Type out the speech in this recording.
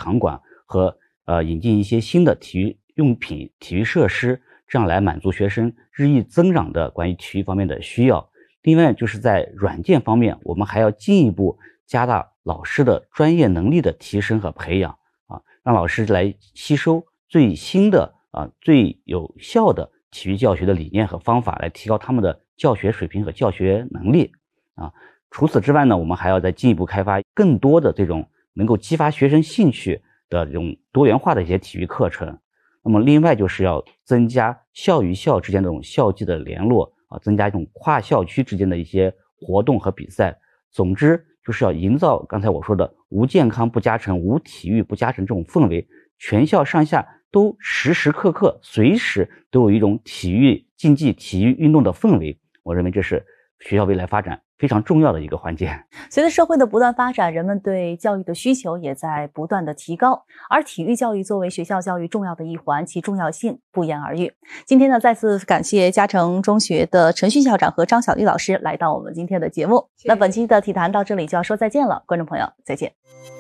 场馆和引进一些新的体育用品、体育设施，这样来满足学生日益增长的关于体育方面的需要。另外就是在软件方面，我们还要进一步加大老师的专业能力的提升和培养让老师来吸收最新的最有效的体育教学的理念和方法，来提高他们的教学水平和教学能力除此之外呢，我们还要再进一步开发更多的这种能够激发学生兴趣的这种多元化的一些体育课程。那么另外就是要增加校与校之间的这种校际的联络增加一种跨校区之间的一些活动和比赛。总之就是要营造刚才我说的无健康不加成、无体育不加成这种氛围，全校上下都时时刻刻随时都有一种体育竞技、体育运动的氛围。我认为这是学校未来发展非常重要的一个环节。 随着社会的不断发展，人们对教育的需求也在不断的提高，而体育教育作为学校教育重要的一环，其重要性不言而喻。今天呢，再次感谢嘉诚中学的陈旭校长和张小丽老师来到我们今天的节目。那本期的体坛到这里就要说再见了，观众朋友再见。